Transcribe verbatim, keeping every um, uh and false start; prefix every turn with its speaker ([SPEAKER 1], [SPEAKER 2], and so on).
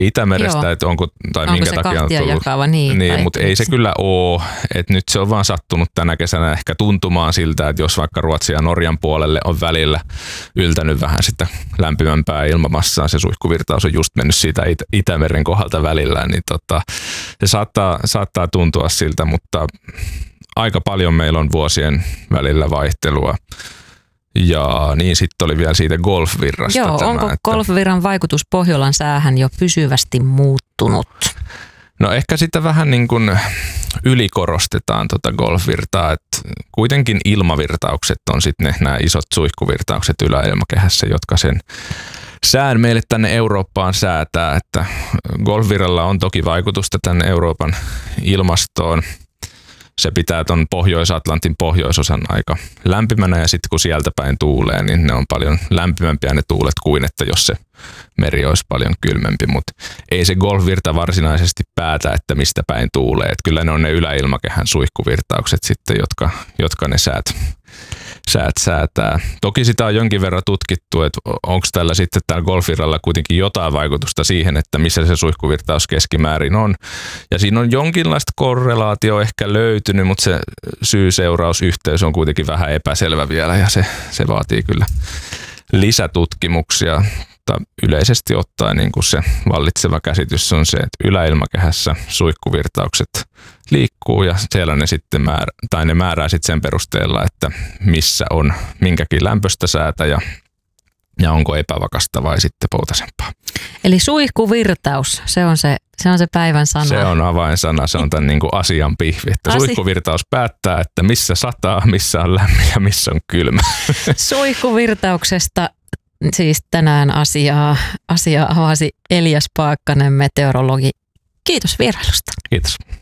[SPEAKER 1] Itämerestä, Joo. että onko, tai
[SPEAKER 2] onko
[SPEAKER 1] minkä
[SPEAKER 2] se
[SPEAKER 1] takia on
[SPEAKER 2] kahtia
[SPEAKER 1] tullut.
[SPEAKER 2] jakava, niin.
[SPEAKER 1] niin mutta ei se kyllä ole. Että nyt se on vaan sattunut tänä kesänä ehkä tuntumaan siltä, että jos vaikka Ruotsin ja Norjan puolelle on välillä yltänyt vähän sitä lämpimämpää ilmamassaa, se suihkuvirtaus on just mennyt siitä Itä- Itämeren kohdalta välillä, niin tota, se saattaa, saattaa tuntua siltä, mutta aika paljon meillä on vuosien välillä vaihtelua. Ja niin sitten oli vielä siitä golfvirrasta.
[SPEAKER 2] Joo,
[SPEAKER 1] tämä,
[SPEAKER 2] onko
[SPEAKER 1] että
[SPEAKER 2] golfvirran vaikutus Pohjolan säähän jo pysyvästi muuttunut?
[SPEAKER 1] No ehkä sitä vähän niin kuin ylikorostetaan tuota golfvirtaa, että kuitenkin ilmavirtaukset on sitten ne nämä isot suihkuvirtaukset yläilmakehässä, jotka sen sään meille tänne Eurooppaan säätää, että golfvirralla on toki vaikutusta tänne Euroopan ilmastoon. Se pitää tuon Pohjois-Atlantin pohjoisosan aika lämpimänä ja sitten kun sieltä päin tuulee, niin ne on paljon lämpimämpiä ne tuulet kuin että jos se meri olisi paljon kylmempi, mutta ei se golfvirta varsinaisesti päätä, että mistä päin tuulee. Et kyllä ne on ne yläilmakehän suihkuvirtaukset sitten, jotka, jotka ne säät, säät säätää. Toki sitä on jonkin verran tutkittu, että onko tällä sitten tällä golfvirralla kuitenkin jotain vaikutusta siihen, että missä se suihkuvirtaus keskimäärin on. Ja siinä on jonkinlaista korrelaatio ehkä löytynyt, mutta se syy-seurausyhteys on kuitenkin vähän epäselvä vielä ja se, se vaatii kyllä lisätutkimuksia. Yleisesti ottaen niin kuin se vallitseva käsitys on se, että yläilmakehässä suihkuvirtaukset liikkuu ja siellä ne sitten määrä, tai ne määrää sitten sen perusteella, että missä on minkäkin lämpöistä säätä ja, ja onko epävakasta vai sitten poutasempaa.
[SPEAKER 2] Eli suihkuvirtaus, se on se, se on se päivän sana.
[SPEAKER 1] Se on avainsana, se on tämän niin kuin asian pihvi, että Asi- suihkuvirtaus päättää, että missä sataa, missä on lämmin ja missä on kylmä.
[SPEAKER 2] Suihkuvirtauksesta siis tänään asiaa, asiaa avasi Elias Paakkanen, meteorologi. Kiitos vierailusta.
[SPEAKER 1] Kiitos.